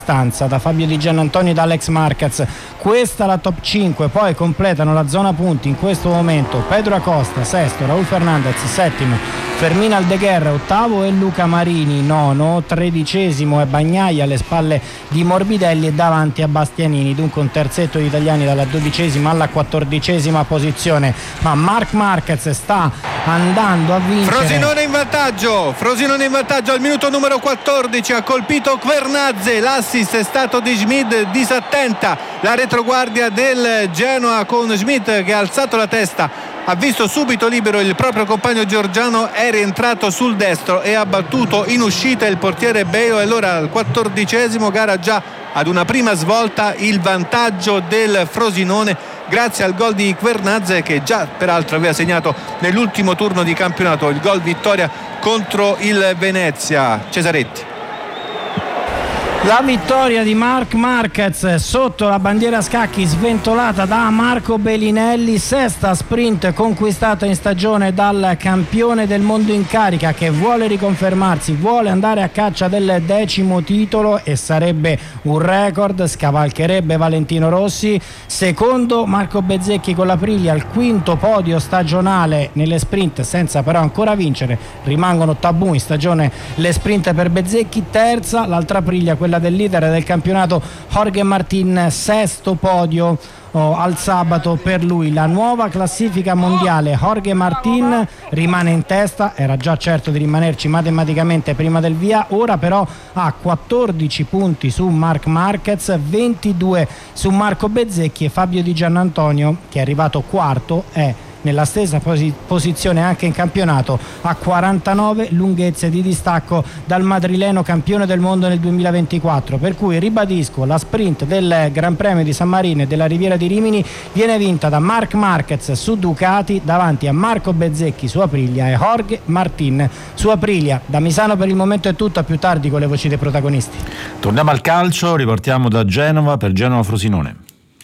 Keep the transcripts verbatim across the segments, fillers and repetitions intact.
stanza da Fabio Di Giannantonio e da Alex Marquez. Questa la top cinque, poi completano la zona punti in questo momento Pedro Acosta sesto, Raul Fernandez settimo, Fermín Aldeguer ottavo e Luca Marini nono, tredicesimo è Bagnaia alle spalle di Morbidelli e davanti a Bastianini. Dunque un terzetto di italiani dalla dodicesima alla quattordicesima posizione, ma Marc Marquez sta andando a vincere. Frosinone in vantaggio, Frosinone in vantaggio al minuto numero quattordici, ha colpito Kvernadze, l'assist è stato di Schmid, disattenta la retroguardia del Genoa con Schmid che ha alzato la testa, ha visto subito libero il proprio compagno georgiano, è rientrato sul destro e ha battuto in uscita il portiere Beo, e allora al quattordicesimo gara già ad una prima svolta il vantaggio del Frosinone grazie al gol di Kvernadze, che già peraltro aveva segnato nell'ultimo turno di campionato il gol vittoria contro il Venezia. Cesaretti. La vittoria di Marc Marquez sotto la bandiera a scacchi sventolata da Marco Bellinelli, sesta sprint conquistata in stagione dal campione del mondo in carica che vuole riconfermarsi, vuole andare a caccia del decimo titolo e sarebbe un record, scavalcherebbe Valentino Rossi. Secondo Marco Bezzecchi con l'Aprilia, al quinto podio stagionale nelle sprint senza però ancora vincere, rimangono tabù in stagione le sprint per Bezzecchi. Terza l'altra Aprilia, quella del leader del campionato Jorge Martin, sesto podio oh, al sabato per lui. La nuova classifica mondiale, Jorge Martin rimane in testa, era già certo di rimanerci matematicamente prima del via, ora però ha quattordici punti su Marc Marquez, ventidue su Marco Bezzecchi, e Fabio Di Giannantonio, che è arrivato quarto, è nella stessa posi- posizione anche in campionato, a quarantanove lunghezze di distacco dal madrileno campione del mondo nel duemilaventiquattro. Per cui ribadisco, la sprint del Gran Premio di San Marino e della Riviera di Rimini viene vinta da Marc Marquez su Ducati davanti a Marco Bezzecchi su Aprilia e Jorge Martin su Aprilia. Da Misano per il momento è tutto, a più tardi con le voci dei protagonisti. Torniamo al calcio, ripartiamo da Genova per Genova Frosinone.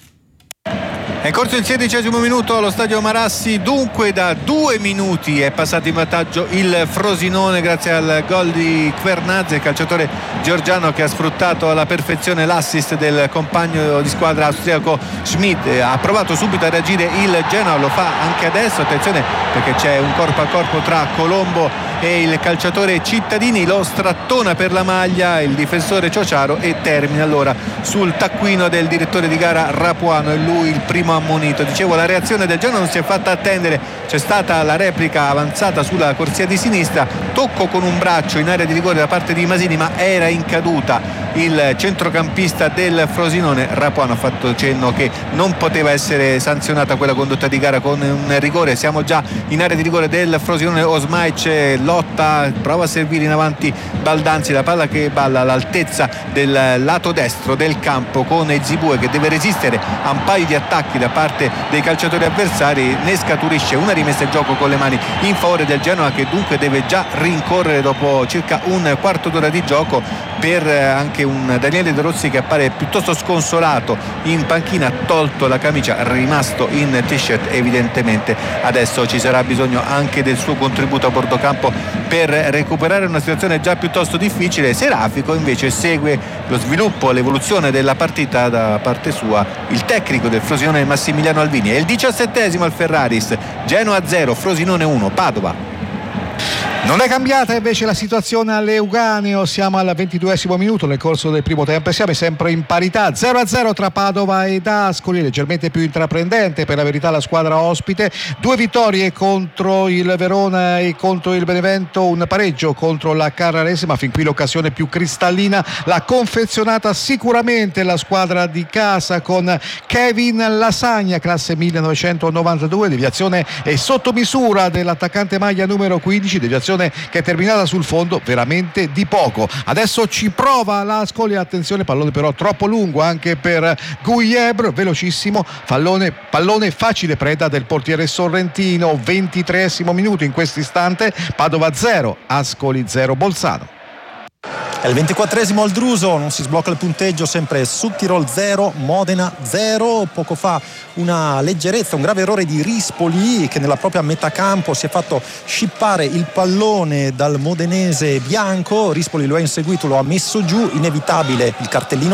È in corso il sedicesimo minuto allo stadio Marassi, dunque da due minuti è passato in vantaggio il Frosinone grazie al gol di Kvernadze, calciatore georgiano che ha sfruttato alla perfezione l'assist del compagno di squadra austriaco Schmid. Ha provato subito a reagire il Genoa, lo fa anche adesso, attenzione perché c'è un corpo a corpo tra Colombo e il calciatore Cittadini, lo strattona per la maglia il difensore Ciociaro e termina allora sul taccuino del direttore di gara Rapuano, e lui il primo ammonito. Dicevo, la reazione del Genoa non si è fatta attendere, c'è stata la replica avanzata sulla corsia di sinistra, tocco con un braccio in area di rigore da parte di Masini, ma era in caduta il centrocampista del Frosinone. Rapuano ha fatto cenno che non poteva essere sanzionata quella condotta di gara con un rigore. Siamo già in area di rigore del Frosinone, Osmaic lotta, prova a servire in avanti Baldanzi, la palla che balla all'altezza del lato destro del campo con Ezibue che deve resistere a un paio di attacchi da parte dei calciatori avversari. Ne scaturisce una rimessa in gioco con le mani in favore del Genoa, che dunque deve già rincorrere dopo circa un quarto d'ora di gioco, per anche un Daniele De Rossi che appare piuttosto sconsolato in panchina, tolto la camicia, rimasto in t-shirt. Evidentemente adesso ci sarà bisogno anche del suo contributo a bordo campo per recuperare una situazione già piuttosto difficile. Serafico invece segue lo sviluppo, l'evoluzione della partita da parte sua il tecnico del Frosinone Massimiliano Alvini. È il diciassettesimo al Ferraris, Genoa zero Frosinone uno, Padova. Non è cambiata invece la situazione all'Euganeo, siamo al ventiduesimo minuto nel corso del primo tempo e siamo sempre in parità, zero a zero tra Padova ed Ascoli, leggermente più intraprendente per la verità la squadra ospite, due vittorie contro il Verona e contro il Benevento, un pareggio contro la Carrarese, ma fin qui l'occasione più cristallina l'ha confezionata sicuramente la squadra di casa con Kevin Lasagna, classe millenovecentonovantadue, deviazione e sottomisura dell'attaccante maglia numero quindici, deviazione che è terminata sul fondo veramente di poco. Adesso ci prova l'Ascoli, attenzione, pallone però troppo lungo anche per Gugliebro, velocissimo, pallone, pallone facile preda del portiere sorrentino. Ventitreesimo minuto in questo istante, Padova zero Ascoli zero Bolzano. È il ventiquattresimo al Druso, non si sblocca il punteggio, sempre Südtirol zero Modena zero. Poco fa una leggerezza, un grave errore di Rispoli che nella propria metà campo si è fatto scippare il pallone dal modenese bianco. Rispoli lo ha inseguito, lo ha messo giù, inevitabile il cartellino